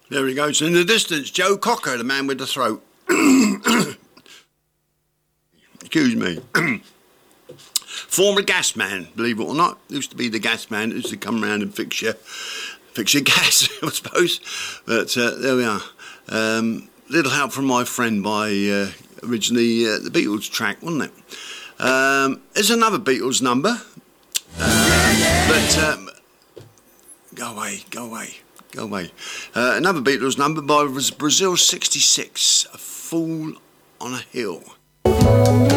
There he goes. In the distance, Joe Cocker, the man with the throat. Excuse me. Former gas man, believe it or not. Used to be the gas man. Used to come round and fix your gas, I suppose. But there we are. Little help from my friend by originally the Beatles track, wasn't it? There's another Beatles number. Go away. Another Beatles number by Brazil 66, A Fool on a Hill.